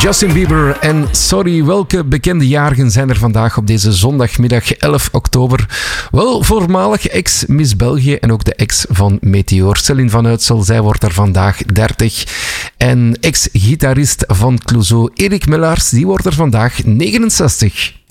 Justin Bieber en Sorry. Welke bekende jarigen zijn er vandaag op deze zondagmiddag 11 oktober? Wel, voormalig ex-Miss België en ook de ex van Meteor. Céline van Uitsel, zij wordt er vandaag 30. En ex-gitarist van Clouseau, Erik Melaars, die wordt er vandaag 69.